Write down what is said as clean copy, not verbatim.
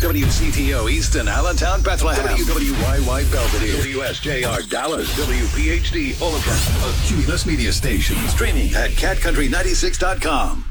WCTO Easton, Allentown, Bethlehem. WWYY Belvedere. WSJR Dallas. WPHD Omaha. A Cumulus Media Station. Streaming at catcountry96.com.